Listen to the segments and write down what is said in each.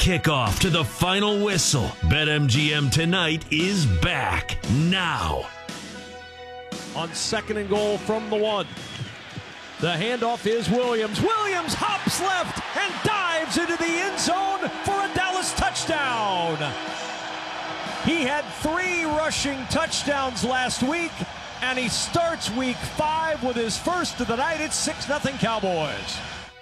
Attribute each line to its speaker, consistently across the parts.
Speaker 1: kickoff to the final whistle. BetMGM Tonight is back now.
Speaker 2: On 2nd and goal from the 1. The handoff is Williams. Williams hops left and dives into the end zone for a Dallas touchdown. He had 3 rushing touchdowns last week, and he starts week 5 with his first of the night. It's 6-0 Cowboys.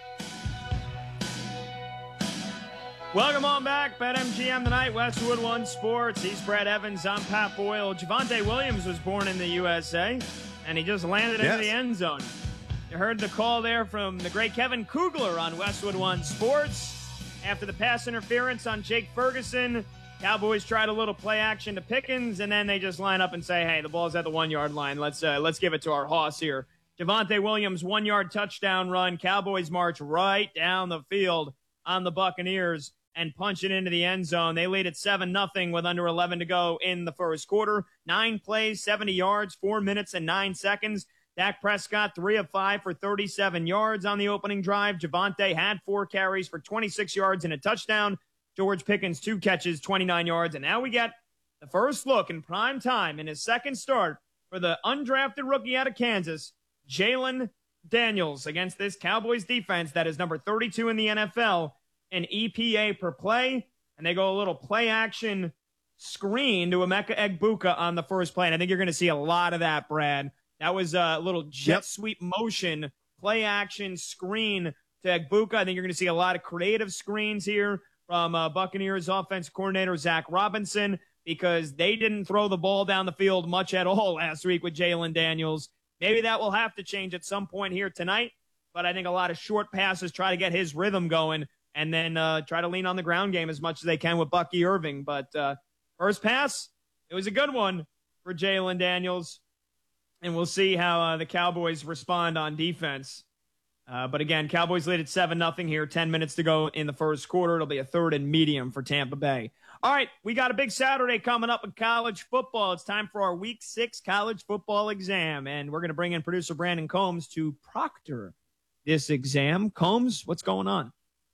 Speaker 3: Welcome on back. BetMGM Tonight, Westwood One Sports. He's Brad Evans. I'm Pat Boyle. Javonte Williams was born in the USA, and he just landed into the end zone. You heard the call there from the great Kevin Kugler on Westwood One Sports. After the pass interference on Jake Ferguson, Cowboys tried a little play action to Pickens, and then they just line up and say, hey, the ball's at the 1-yard line. Let's give it to our hoss here. Javonte Williams, 1-yard touchdown run. Cowboys march right down the field on the Buccaneers and punch it into the end zone. They lead at 7-0 with under 11 to go in the first quarter. 9 plays, 70 yards, 4 minutes and 9 seconds. Dak Prescott, 3 of 5 for 37 yards on the opening drive. Javonte had 4 carries for 26 yards and a touchdown. George Pickens, 2 catches, 29 yards. And now we get the first look in prime time in his second start for the undrafted rookie out of Kansas, Jalen Daniels, against this Cowboys defense that is number 32 in the NFL. An EPA per play, and they go a little play action screen to Emeka Egbuka on the first play. And I think you're going to see a lot of that, Brad. That was a little jet sweep motion, play action screen to Egbuka. I think you're going to see a lot of creative screens here from Buccaneers offense coordinator Zach Robinson, because they didn't throw the ball down the field much at all last week with Jalen Daniels. Maybe that will have to change at some point here tonight, but I think a lot of short passes try to get his rhythm going, and then try to lean on the ground game as much as they can with Bucky Irving. But first pass, it was a good one for Jalen Daniels, and we'll see how the Cowboys respond on defense. But again, Cowboys lead at 7-0 here, 10 minutes to go in the first quarter. It'll be a 3rd and medium for Tampa Bay. All right, we got a big Saturday coming up in college football. It's time for our Week 6 college football exam, and we're going to bring in producer Brandon Combs to proctor this exam. Combs, what's going on?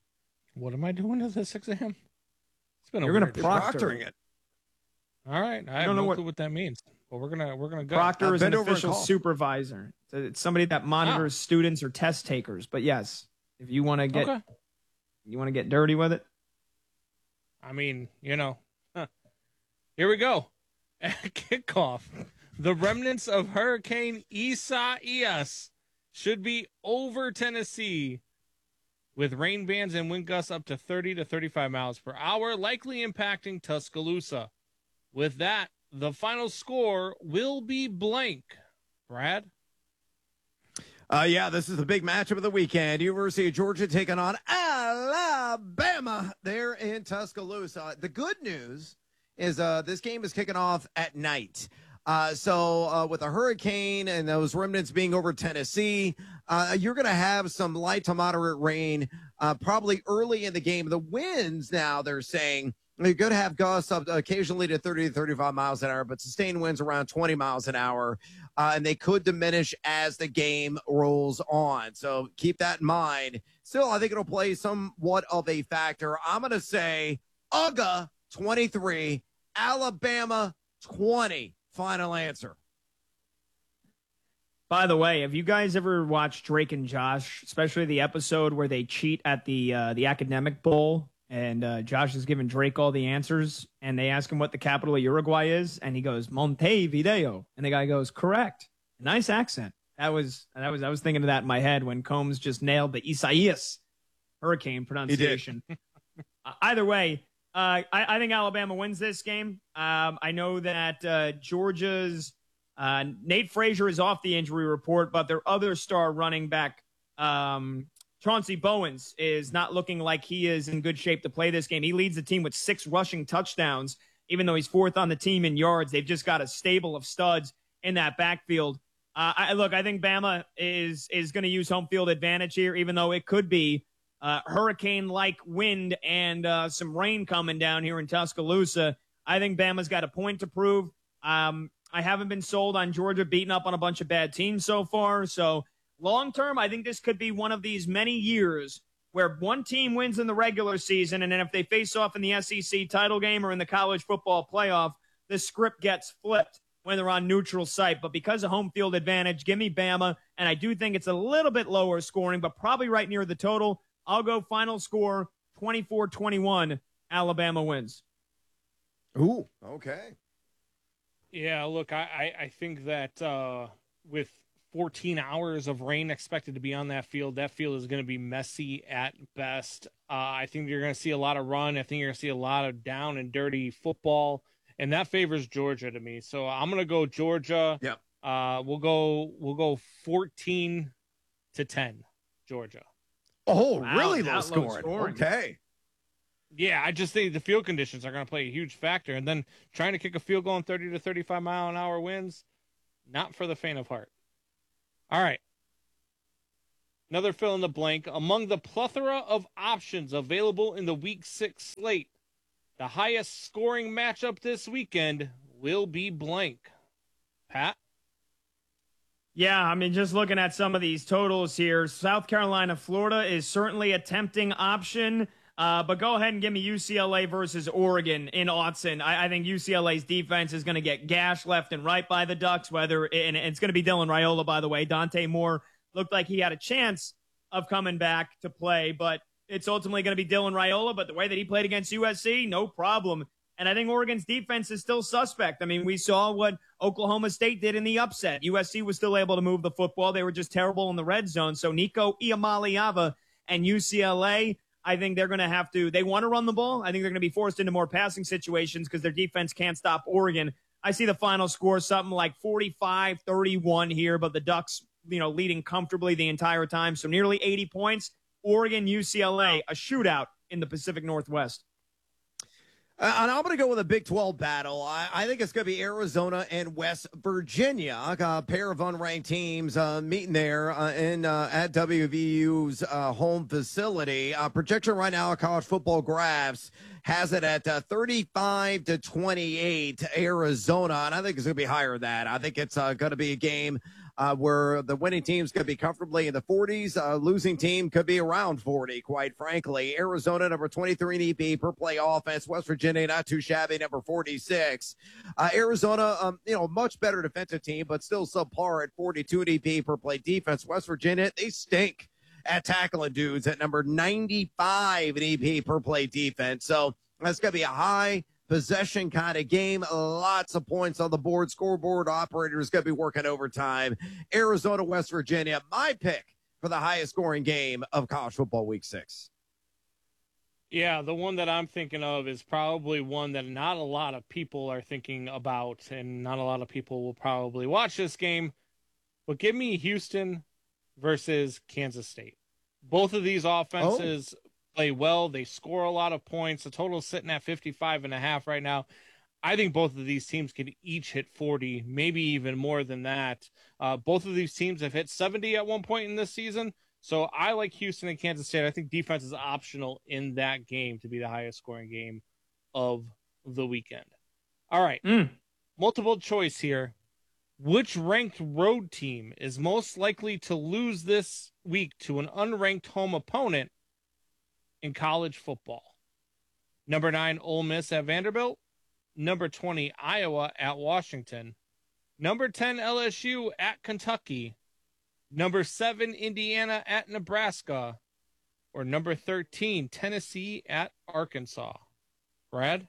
Speaker 4: What am I doing to this exam? It's been
Speaker 2: You're going to proctoring it.
Speaker 4: All right, I have no clue what that means. But we're gonna go.
Speaker 2: Proctor is an official supervisor. It's somebody that monitors students or test takers. But yes, if you want to get dirty with it.
Speaker 4: I mean, here we go. At kickoff, the remnants of Hurricane Isaias should be over Tennessee, with rain bands and wind gusts up to 30 to 35 miles per hour, likely impacting Tuscaloosa. With that, the final score will be blank. Brad?
Speaker 5: This is the big matchup of the weekend. University of Georgia taking on Alabama there in Tuscaloosa. The good news is this game is kicking off at night. So with a hurricane and those remnants being over Tennessee, you're going to have some light to moderate rain probably early in the game. The winds now, they're saying, you're going to have gusts up occasionally to 30 to 35 miles an hour, but sustained winds around 20 miles an hour, and they could diminish as the game rolls on. So keep that in mind. Still, I think it'll play somewhat of a factor. I'm going to say UGA 23, Alabama 20. Final answer.
Speaker 3: By the way, have you guys ever watched Drake and Josh, especially the episode where they cheat at the academic bowl? And Josh is giving Drake all the answers, and they ask him what the capital of Uruguay is, and he goes, Montevideo. And the guy goes, correct. Nice accent. I was thinking of that in my head when Combs just nailed the Isaias hurricane pronunciation. Either way, I think Alabama wins this game. I know that Georgia's Nate Frazier is off the injury report, but their other star running back, Chauncey Bowens, is not looking like he is in good shape to play this game. He leads the team with 6 rushing touchdowns, even though he's 4th on the team in yards. They've just got a stable of studs in that backfield. I think Bama is going to use home field advantage here, even though it could be hurricane-like wind and some rain coming down here in Tuscaloosa. I think Bama's got a point to prove. I haven't been sold on Georgia beating up on a bunch of bad teams so far, so long term, I think this could be one of these many years where one team wins in the regular season, and then if they face off in the SEC title game or in the college football playoff, the script gets flipped when they're on neutral site. But because of home field advantage, give me Bama, and I do think it's a little bit lower scoring, but probably right near the total. I'll go final score 24-21, Alabama wins.
Speaker 5: Ooh, okay.
Speaker 4: Yeah, look, I think that with 14 hours of rain expected to be on that field is going to be messy at best. I think you're going to see a lot of run. I think you're going to see a lot of down and dirty football, and that favors Georgia to me. So I'm going to go Georgia.
Speaker 5: Yep.
Speaker 4: We'll go 14-10, Georgia.
Speaker 5: Oh,
Speaker 3: Wow,
Speaker 5: really
Speaker 3: that
Speaker 5: low
Speaker 3: low
Speaker 5: scoring.
Speaker 3: scoring.
Speaker 5: Okay.
Speaker 4: Yeah, I just think the field conditions are going to play a huge factor. And then trying to kick a field goal in 30 to 35 mile an hour winds, not for the faint of heart. All right. Another fill in the blank. Among the plethora of options available in the Week 6 slate, the highest scoring matchup this weekend will be blank. Pat?
Speaker 3: Yeah, I mean, just looking at some of these totals here, South Carolina, Florida is certainly a tempting option. But go ahead and give me UCLA versus Oregon in Autzen. I think UCLA's defense is going to get gashed left and right by the Ducks, and it's going to be Dylan Raiola, by the way. Dante Moore looked like he had a chance of coming back to play, but it's ultimately going to be Dylan Raiola. But the way that he played against USC, no problem. And I think Oregon's defense is still suspect. I mean, we saw what Oklahoma State did in the upset. USC was still able to move the football. They were just terrible in the red zone. So Nico Iamaleava and UCLA, I think they're going to have to – they want to run the ball. I think they're going to be forced into more passing situations because their defense can't stop Oregon. I see the final score something like 45-31 here, but the Ducks, leading comfortably the entire time. So nearly 80 points. Oregon, UCLA, a shootout in the Pacific Northwest.
Speaker 5: And I'm going to go with a Big 12 battle. I think it's going to be Arizona and West Virginia, a pair of unranked teams meeting there at WVU's home facility. Projection right now, College Football Graphs has it at 35-28 Arizona, and I think it's going to be higher than that. I think it's going to be a game where the winning team's could be comfortably in the 40s. Losing team could be around 40, quite frankly. Arizona, number 23 in EP per play offense. West Virginia, not too shabby, number 46. Arizona, much better defensive team, but still subpar at 42 in EP per play defense. West Virginia, they stink at tackling dudes at number 95 in EP per play defense. So that's going to be a high possession kind of game. Lots of points on the board. Scoreboard operator is going to be working overtime. Arizona, West Virginia, my pick for the highest scoring game of college football week 6.
Speaker 4: Yeah, the one that I'm thinking of is probably one that not a lot of people are thinking about, and not a lot of people will probably watch this game. But give me Houston versus Kansas State. Both of these offenses play well. They score a lot of points. The total is sitting at 55.5 right now. I think both of these teams could each hit 40, maybe even more than that. Both of these teams have hit 70 at one point in this season. So I like Houston and Kansas State. I think defense is optional in that game to be the highest scoring game of the weekend. All right. Multiple choice here. Which ranked road team is most likely to lose this week to an unranked home opponent in college football? Number 9, Ole Miss at Vanderbilt. Number 20, Iowa at Washington. Number 10, LSU at Kentucky. Number 7, Indiana at Nebraska. Or number 13, Tennessee at Arkansas. Brad?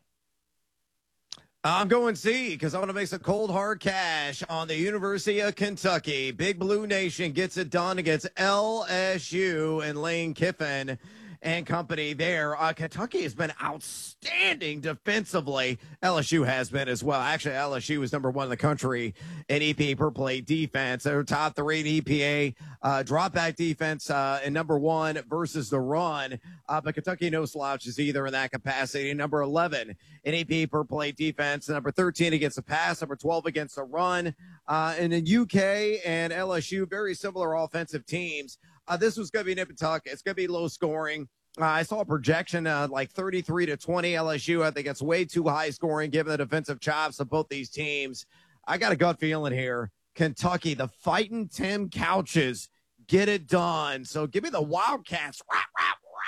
Speaker 5: I'm going C because I want to make some cold, hard cash on the University of Kentucky. Big Blue Nation gets it done against LSU and Lane Kiffin and company there. Kentucky has been outstanding defensively. LSU has been as well. Actually, LSU is number 1 in the country in EPA per play defense. They're top 3 in EPA drop back defense and number 1 versus the run. But Kentucky no slouches either in that capacity. Number 11 in EPA per play defense. Number 13 against the pass. Number 12 against the run. And in UK and LSU, very similar offensive teams. This was going to be nip and tuck. It's going to be low scoring. I saw a projection like 33-20 LSU. I think it's way too high scoring given the defensive chops of both these teams. I got a gut feeling here. Kentucky, the fighting Tim Couches, get it done. So give me the Wildcats. Rap, rap,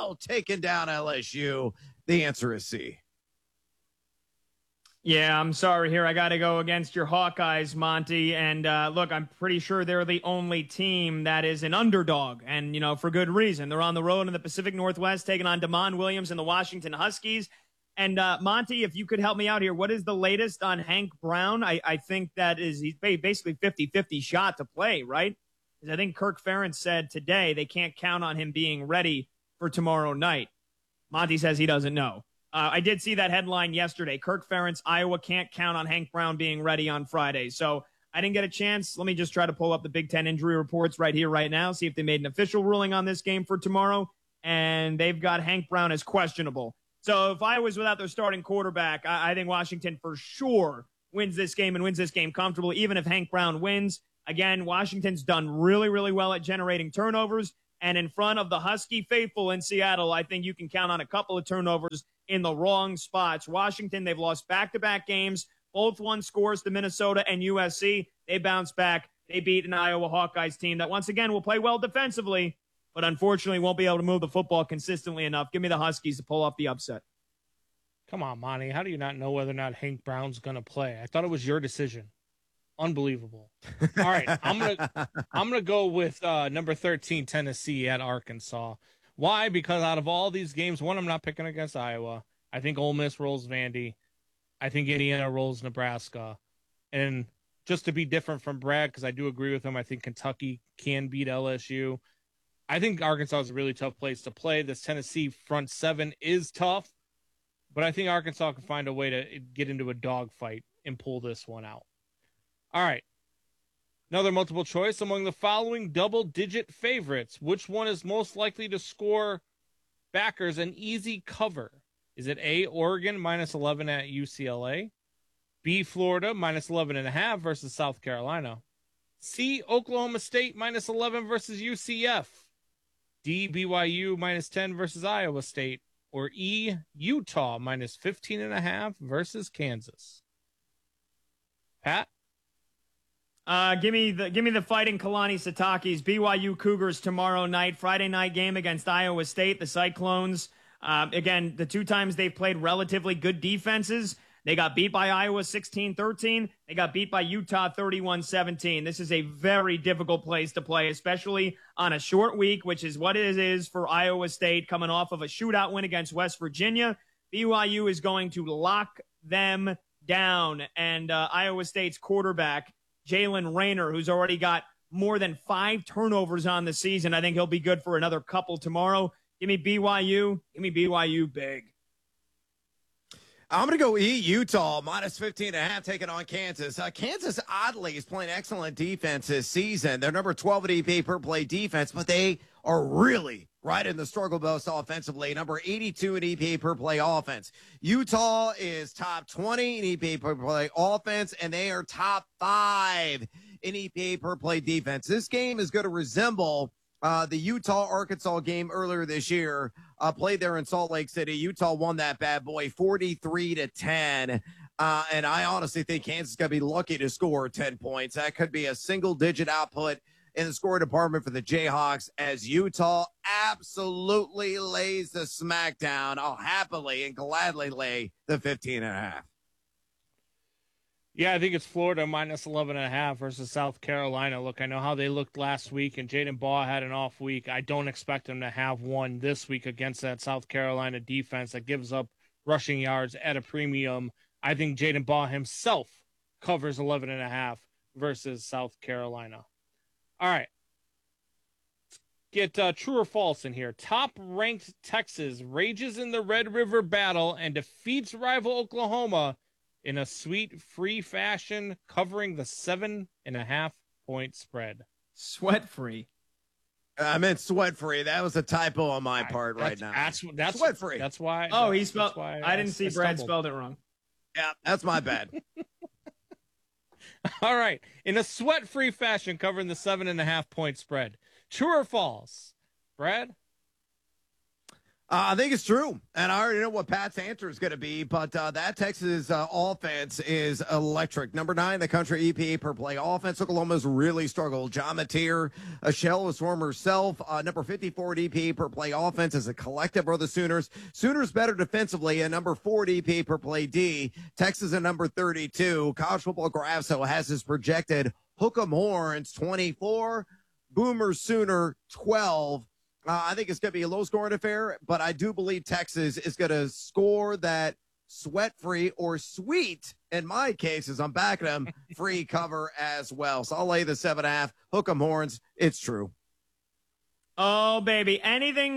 Speaker 5: Seattle taking down LSU. The answer is C.
Speaker 3: Yeah, I'm sorry here. I got to go against your Hawkeyes, Monty. And look, I'm pretty sure they're the only team that is an underdog. And, for good reason. They're on the road in the Pacific Northwest taking on Damon Williams and the Washington Huskies. And, Monty, if you could help me out here, what is the latest on Hank Brown? I think that he's basically 50-50 shot to play, right? Because I think Kirk Ferentz said today they can't count on him being ready for tomorrow night. Monty says he doesn't know. I did see that headline yesterday. Kirk Ferentz, Iowa can't count on Hank Brown being ready on Friday. So I didn't get a chance. Let me just try to pull up the Big Ten injury reports right here, right now, see if they made an official ruling on this game for tomorrow. And they've got Hank Brown as questionable. So if Iowa's without their starting quarterback, I think Washington for sure wins this game and wins this game comfortably, even if Hank Brown wins. Again, Washington's done really, really well at generating turnovers. And in front of the Husky faithful in Seattle, I think you can count on a couple of turnovers in the wrong spots. Washington, they've lost back-to-back games. Both won scores to Minnesota and USC. They bounced back. They beat an Iowa Hawkeyes team that, once again, will play well defensively, but unfortunately won't be able to move the football consistently enough. Give me the Huskies to pull off the upset.
Speaker 4: Come on, Monty. How do you not know whether or not Hank Brown's going to play? I thought it was your decision. Unbelievable. All right, I'm gonna go with number 13 Tennessee at Arkansas. Why? Because out of all these games, one, I'm not picking against Iowa. I think Ole Miss rolls Vandy. I think Indiana rolls Nebraska. And just to be different from Brad, because I do agree with him, I think Kentucky can beat LSU. I think Arkansas is a really tough place to play. This Tennessee front seven is tough, but I think Arkansas can find a way to get into a dogfight and pull this one out. All right. Another multiple choice among the following double-digit favorites. Which one is most likely to score backers an easy cover? Is it A, Oregon -11 at UCLA? B, Florida -11.5 versus South Carolina? C, Oklahoma State -11 versus UCF? D, BYU -10 versus Iowa State? Or E, Utah -15.5 versus Kansas? Pat?
Speaker 3: Give me the Fighting Kalani Sitake's BYU Cougars tomorrow night, Friday night game against Iowa State, the Cyclones. Again, the two times they've played relatively good defenses, they got beat by Iowa 16-13. They got beat by Utah 31-17. This is a very difficult place to play, especially on a short week, which is what it is for Iowa State coming off of a shootout win against West Virginia. BYU is going to lock them down. And Iowa State's quarterback, Jalen Rayner, who's already got more than 5 turnovers on the season. I think he'll be good for another couple tomorrow. Give me BYU. Give me BYU big.
Speaker 5: I'm going to go E, Utah, -15.5, taking on Kansas. Kansas, oddly, is playing excellent defense this season. They're number 12 at EP per play defense, but they are really right in the struggle bus offensively. Number 82 in EPA per play offense. Utah is top 20 in EPA per play offense, and they are top 5 in EPA per play defense. This game is going to resemble the Utah-Arkansas game earlier this year, played there in Salt Lake City. Utah won that bad boy 43-10. And I honestly think Kansas is going to be lucky to score 10 points. That could be a single-digit output in the scoring department for the Jayhawks as Utah absolutely lays the smackdown. I'll happily and gladly lay the 15.5.
Speaker 4: Yeah, I think it's Florida -11.5 versus South Carolina. Look, I know how they looked last week, and Jaden Baugh had an off week. I don't expect him to have one this week against that South Carolina defense that gives up rushing yards at a premium. I think Jaden Baugh himself covers 11.5 versus South Carolina. All right. Get true or false in here. Top-ranked Texas rages in the Red River Battle and defeats rival Oklahoma in a sweet, free fashion, covering the 7.5-point spread.
Speaker 3: Sweat-free.
Speaker 5: I meant sweat-free. That was a typo on my part right now.
Speaker 4: That's
Speaker 5: sweat-free.
Speaker 4: That's why.
Speaker 3: Oh, he spelled. I didn't see Brad spelled it wrong.
Speaker 5: Yeah, that's my bad.
Speaker 4: All right. In a sweat-free fashion, covering the 7.5-point spread. True or false? Brad?
Speaker 5: I think it's true, and I already know what Pat's answer is going to be, but that Texas offense is electric. Number 9 in the country EPA per play offense. Oklahoma's really struggled. John Mateer, a shell of his former self. Number 54 at EPA per play offense as a collective are the Sooners. Sooners better defensively, and number 4 at EPA per play D. Texas at number 32. College Football Graphso has his projected Hook 'em Horns 24, Boomer Sooner 12. I think it's going to be a low-scoring affair, but I do believe Texas is going to score that sweat-free or sweet, in my case, as I'm backing them, free cover as well. So I'll lay the 7.5. Hook 'em Horns. It's true.
Speaker 3: Oh, baby. Anything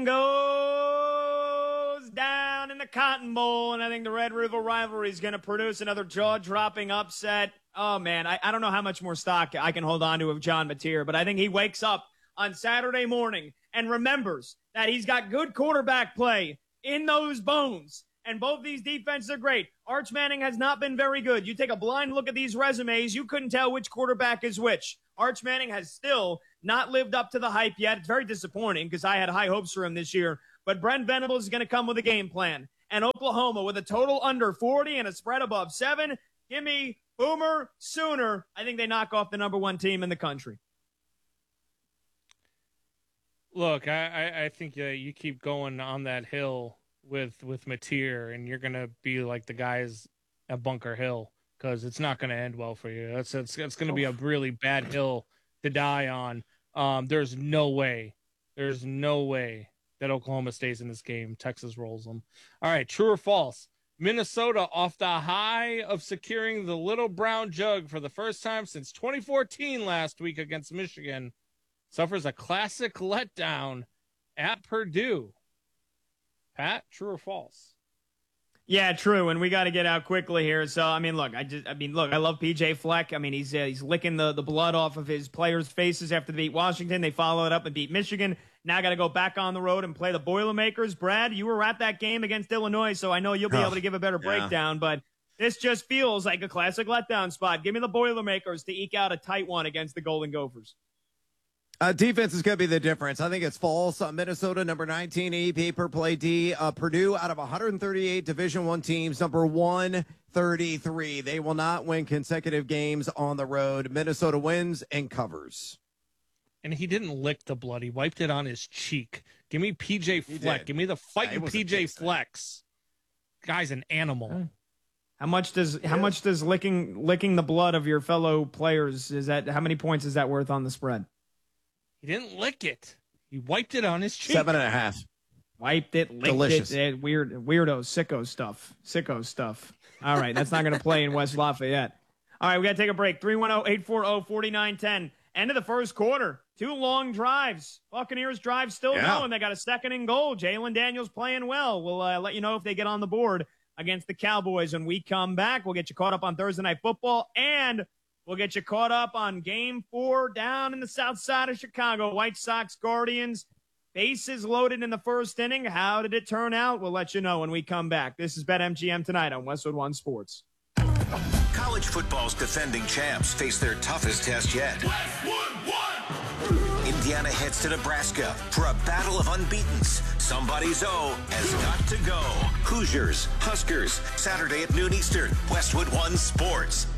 Speaker 3: goes down in the Cotton Bowl, and I think the Red River rivalry is going to produce another jaw-dropping upset. Oh, man, I don't know how much more stock I can hold on to of John Mateer, but I think he wakes up on Saturday morning and remembers that he's got good quarterback play in those bones. And both these defenses are great. Arch Manning has not been very good. You take a blind look at these resumes, you couldn't tell which quarterback is which. Arch Manning has still not lived up to the hype yet. It's very disappointing because I had high hopes for him this year. But Brent Venables is going to come with a game plan. And Oklahoma with a total under 40 and a spread above 7. Give me Boomer Sooner. I think they knock off the number 1 team in the country.
Speaker 4: Look, I think you keep going on that hill with Mateer, and you're going to be like the guys at Bunker Hill because it's not going to end well for you. It's going to be a really bad hill to die on. There's no way that Oklahoma stays in this game. Texas rolls them. All right, true or false? Minnesota, off the high of securing the Little Brown Jug for the first time since 2014 last week against Michigan, suffers a classic letdown at Purdue. Pat, true or false?
Speaker 3: Yeah, true, and we got to get out quickly here. So, I love PJ Fleck. He's licking the blood off of his players' faces after they beat Washington. They followed up and beat Michigan. Now got to go back on the road and play the Boilermakers. Brad, you were at that game against Illinois, so I know you'll be able to give a better breakdown, but this just feels like a classic letdown spot. Give me the Boilermakers to eke out a tight one against the Golden Gophers.
Speaker 5: Defense is going to be the difference. I think it's false. Minnesota, number 19 EP per play D. Purdue, out of 138 Division I teams, number 133. They will not win consecutive games on the road. Minnesota wins and covers.
Speaker 4: And he didn't lick the blood. He wiped it on his cheek. Give me PJ Fleck. Give me the fighting PJ Flecks. Guy's an animal.
Speaker 3: How much does licking the blood of your fellow players, how many points is that worth on the spread?
Speaker 4: He didn't lick it. He wiped it on his cheek.
Speaker 5: 7.5.
Speaker 3: Wiped it, licked
Speaker 5: Delicious.
Speaker 3: it. Weirdo, sicko stuff. All right, that's not going to play in West Lafayette. All right, we got to take a break. 310-840-4910. End of the first quarter. 2 long drives. Buccaneers drive still going. They got a 2nd and goal. Jalen Daniels playing well. We'll let you know if they get on the board against the Cowboys when we come back. We'll get you caught up on Thursday Night Football, and we'll get you caught up on Game 4 down in the south side of Chicago. White Sox Guardians. Bases loaded in the first inning. How did it turn out? We'll let you know when we come back. This is BetMGM tonight on Westwood One Sports.
Speaker 6: College football's defending champs face their toughest test yet. Indiana heads to Nebraska for a battle of unbeatens. Somebody's O has got to go. Hoosiers, Huskers, Saturday at noon Eastern. Westwood One Sports.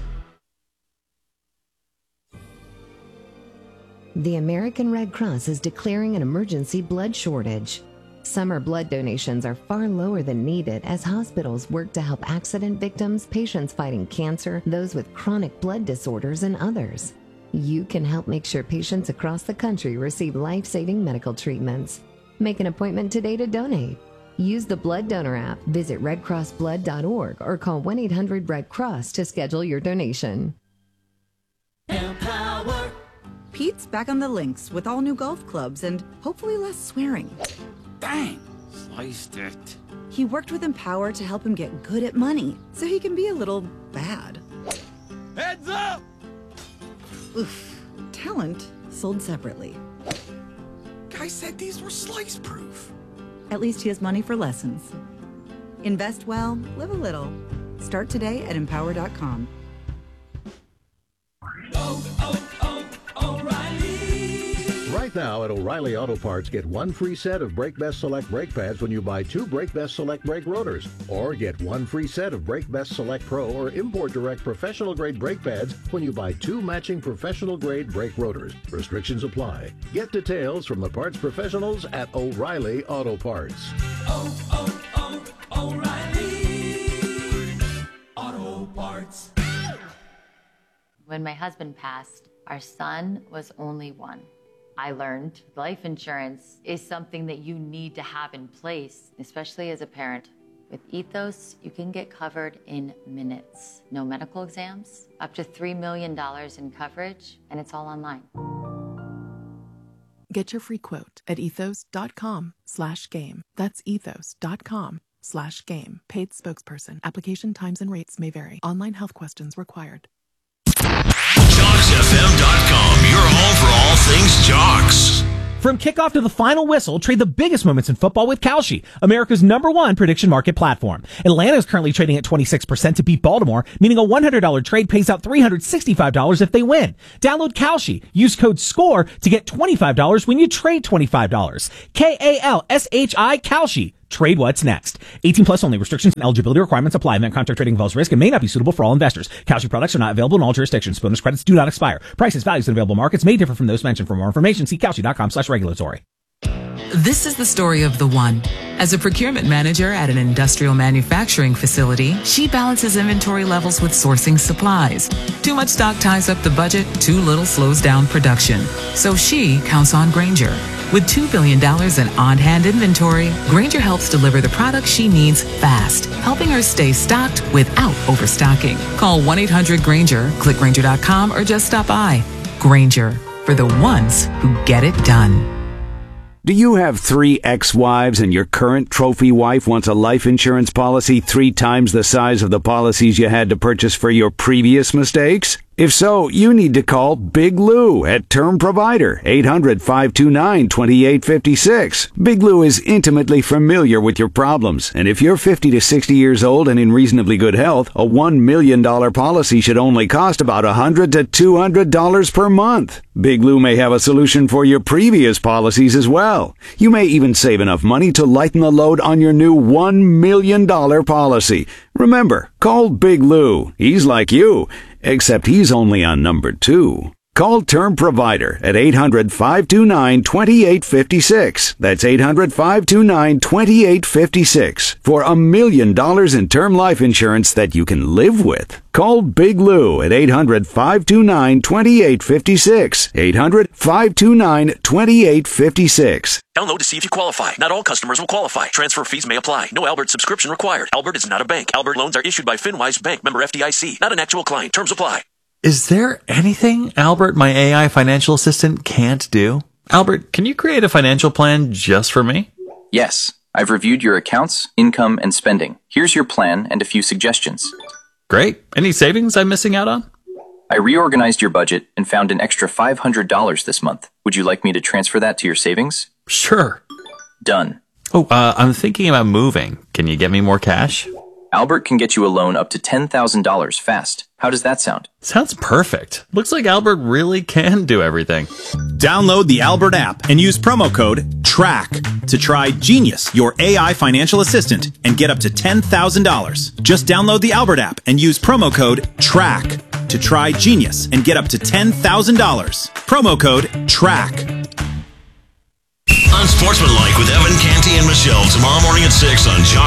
Speaker 7: The American Red Cross is declaring an emergency blood shortage. Summer blood donations are far lower than needed as hospitals work to help accident victims, patients fighting cancer, those with chronic blood disorders, and others. You can help make sure patients across the country receive life-saving medical treatments. Make an appointment today to donate. Use the Blood Donor app, visit redcrossblood.org, or call 1-800-RED-CROSS to schedule your donation.
Speaker 8: Empower. Pete's back on the links with all new golf clubs and hopefully less swearing.
Speaker 9: Bang! Sliced it.
Speaker 8: He worked with Empower to help him get good at money so he can be a little bad.
Speaker 9: Heads up!
Speaker 8: Oof. Talent sold separately.
Speaker 9: Guy said these were slice proof.
Speaker 8: At least he has money for lessons. Invest well, live a little. Start today at Empower.com.
Speaker 5: Right
Speaker 10: Right now at O'Reilly Auto Parts, get one free set of Brake Best Select brake pads when you buy 2 Brake Best Select brake rotors. Or get one free set of Brake Best Select Pro or Import Direct professional grade brake pads when you buy 2 matching professional grade brake rotors. Restrictions apply. Get details from the parts professionals at O'Reilly Auto Parts.
Speaker 11: O'Reilly Auto Parts.
Speaker 12: When my husband passed, our son was only 1. I learned life insurance is something that you need to have in place, especially as a parent. With Ethos, you can get covered in minutes. No medical exams, up to $3 million in coverage, and it's all online.
Speaker 13: Get your free quote at ethos.com/game. That's ethos.com/game. Paid spokesperson. Application times and rates may vary. Online health questions required.
Speaker 1: JocksFM.com, your home for all things Jocks.
Speaker 14: From kickoff to the final whistle, trade the biggest moments in football with Kalshi, America's #1 prediction market platform. Atlanta is currently trading at 26% to beat Baltimore, meaning a $100 trade pays out $365 if they win. Download Kalshi. Use code SCORE to get $25 when you trade $25. KALSHI Kalshi. Trade what's next. 18 plus only. Restrictions and eligibility requirements apply. Event contract trading involves risk and may not be suitable for all investors. Kalshi products are not available in all jurisdictions. Bonus credits do not expire. Prices, values, and available markets may differ from those mentioned. For more information, see Kalshi.com/regulatory.
Speaker 15: This is the story of the one. As a procurement manager at an industrial manufacturing facility, she balances inventory levels with sourcing supplies. Too much stock ties up the budget, too little slows down production. So she counts on Grainger. With $2 billion in on-hand inventory, Grainger helps deliver the products she needs fast, helping her stay stocked without overstocking. Call 1-800-GRAINGER, click Grainger.com, or just stop by. Grainger, for the ones who get it done.
Speaker 16: Do you have 3 ex-wives and your current trophy wife wants a life insurance policy 3 times the size of the policies you had to purchase for your previous mistakes? If so, you need to call Big Lou at Term Provider, 800-529-2856. Big Lou is intimately familiar with your problems, and if you're 50 to 60 years old and in reasonably good health, a $1 million policy should only cost about $100 to $200 per month. Big Lou may have a solution for your previous policies as well. You may even save enough money to lighten the load on your new $1 million policy. Remember, call Big Lou. He's like you, except he's only on number 2. Call Term Provider at 800-529-2856. That's 800-529-2856 for $1 million in term life insurance that you can live with. Call Big Lou at 800-529-2856. 800-529-2856.
Speaker 17: Download to see if you qualify. Not all customers will qualify. Transfer fees may apply. No Albert subscription required. Albert is not a bank. Albert loans are issued by FinWise Bank, member FDIC. Not an actual client. Terms apply.
Speaker 18: Is there anything Albert, my AI financial assistant, can't do? Albert, can you create a financial plan just for me?
Speaker 19: Yes. I've reviewed your accounts, income, and spending. Here's your plan and a few suggestions.
Speaker 18: Great. Any savings I'm missing out on?
Speaker 19: I reorganized your budget and found an extra $500 this month. Would you like me to transfer that to your savings?
Speaker 18: Sure.
Speaker 19: Done.
Speaker 18: Oh, I'm thinking about moving. Can you get me more cash?
Speaker 19: Albert can get you a loan up to $10,000 fast. How does that sound?
Speaker 18: Sounds perfect. Looks like Albert really can do everything.
Speaker 20: Download the Albert app and use promo code TRACK to try Genius, your AI financial assistant, and get up to $10,000. Just download the Albert app and use promo code TRACK to try Genius and get up to $10,000. Promo code TRACK.
Speaker 1: Unsportsmanlike with Evan Canty and Michelle tomorrow morning at 6 on Jock